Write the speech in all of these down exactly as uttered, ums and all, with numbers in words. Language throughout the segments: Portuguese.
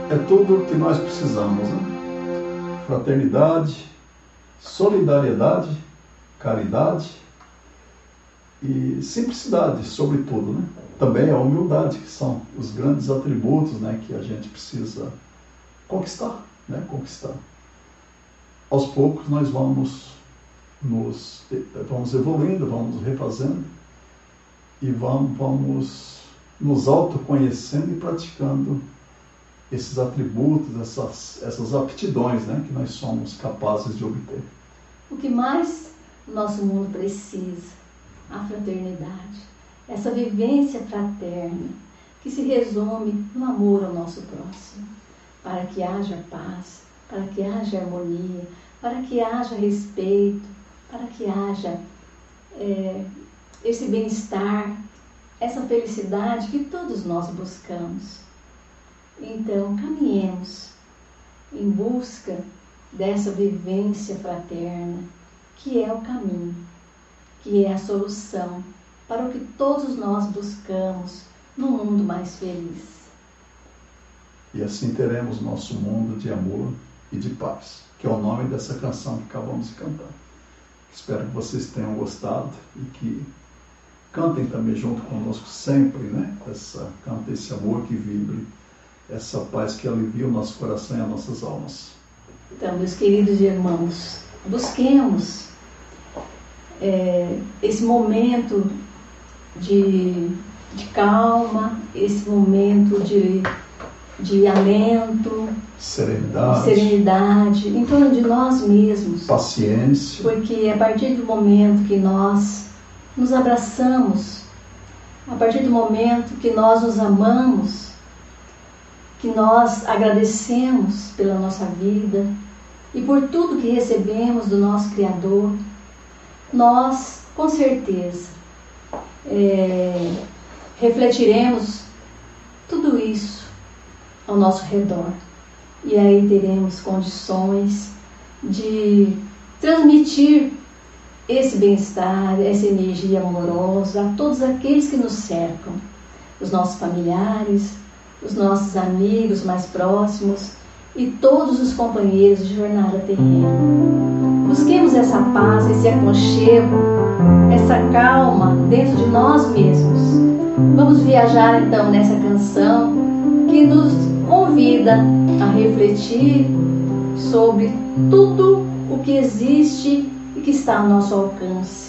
é tudo o que nós precisamos, né? Fraternidade, solidariedade, caridade e simplicidade, sobretudo, né? Também a humildade, que são os grandes atributos, né, que a gente precisa conquistar, né? Conquistar. Aos poucos nós vamos nos vamos evoluindo, vamos refazendo e vamos, vamos nos autoconhecendo e praticando esses atributos, essas, essas aptidões, né, que nós somos capazes de obter. O que mais o nosso mundo precisa? A fraternidade, essa vivência fraterna, que se resume no amor ao nosso próximo, para que haja paz, para que haja harmonia, para que haja respeito, para que haja é, esse bem-estar, essa felicidade que todos nós buscamos. Então, caminhemos em busca dessa vivência fraterna, que é o caminho, que é a solução para o que todos nós buscamos num mundo mais feliz. E assim teremos nosso mundo de amor e de paz, que é o nome dessa canção que acabamos de cantar. Espero que vocês tenham gostado e que cantem também junto conosco sempre, né? Essa, canta esse amor que vibre, essa paz que alivia o nosso coração e as nossas almas. Então, meus queridos irmãos, busquemos é, esse momento de, de calma, esse momento de, de alento, serenidade, serenidade em torno de nós mesmos. Paciência. Porque a partir do momento que nós nos abraçamos, a partir do momento que nós nos amamos, que nós agradecemos pela nossa vida e por tudo que recebemos do nosso Criador, nós, com certeza, é, refletiremos tudo isso ao nosso redor. E aí teremos condições de transmitir esse bem-estar, essa energia amorosa a todos aqueles que nos cercam, os nossos familiares, os nossos amigos mais próximos e todos os companheiros de jornada terrena. Busquemos essa paz, esse aconchego, essa calma dentro de nós mesmos. Vamos viajar então nessa canção que nos convida a refletir sobre tudo o que existe e que está ao nosso alcance.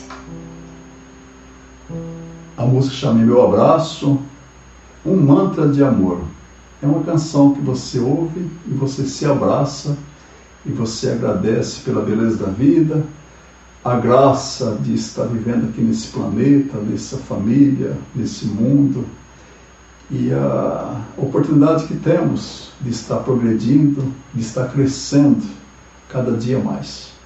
A música chama Meu Abraço, um mantra de amor. É uma canção que você ouve e você se abraça e você agradece pela beleza da vida, a graça de estar vivendo aqui nesse planeta, nessa família, nesse mundo, e a oportunidade que temos de estar progredindo, de estar crescendo cada dia mais.